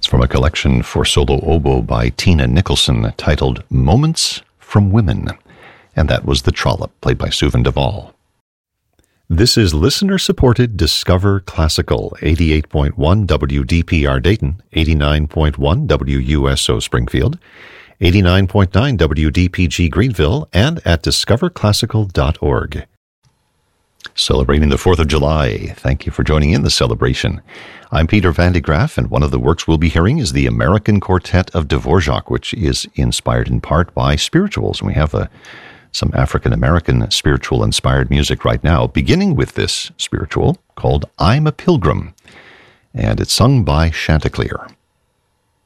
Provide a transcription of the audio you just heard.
It's from a collection for solo oboe by Tina Nicholson titled Moments from Women. And that was the Trollop, played by Suvan Duvall. This is listener-supported Discover Classical, 88.1 WDPR Dayton, 89.1 WUSO Springfield, 89.9 WDPG Greenville, and at discoverclassical.org. Celebrating the 4th of July. Thank you for joining in the celebration. I'm Peter Van de Graaff, and one of the works we'll be hearing is the American Quartet of Dvorak, which is inspired in part by spirituals. And we have some African-American spiritual-inspired music right now, beginning with this spiritual called I'm a Pilgrim, and it's sung by Chanticleer.